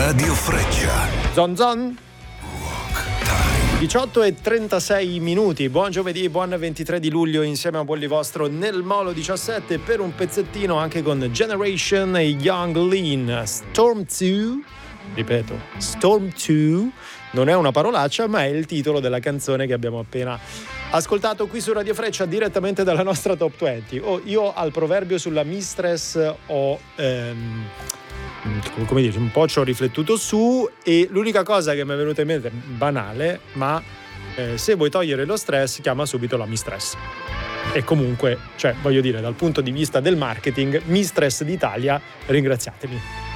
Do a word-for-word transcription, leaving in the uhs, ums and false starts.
Radio Freccia. Zon zon. diciotto e trentasei minuti, buon giovedì, buon ventitré di luglio insieme a Bolli Vostro nel Molo diciassette per un pezzettino anche con Generation e Young Lean. Storm due, ripeto, Storm due non è una parolaccia ma è il titolo della canzone che abbiamo appena ascoltato qui su Radio Freccia direttamente dalla nostra Top venti. Oh, io al proverbio sulla mistress ho... Ehm, come dici, un po' ci ho riflettuto su e l'unica cosa che mi è venuta in mente, banale, ma eh, se vuoi togliere lo stress chiama subito la mistress. E comunque, cioè voglio dire, dal punto di vista del marketing, Mistress d'Italia, ringraziatemi.